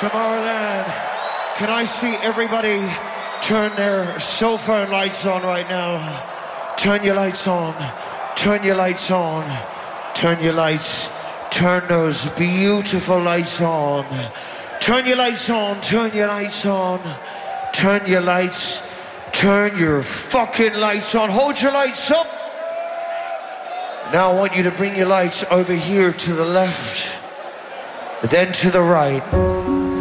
Tomorrowland. Can I see everybody turn their cell phone lights on right now? Turn your lights on. Turn your lights on. Turn your lights. Turn those beautiful lights on. Turn your lights on. Turn your lights on. Turn your lights. Turn your fucking lights on. Hold your lights up. Now I want you to bring your lights over here to the left, then to the right.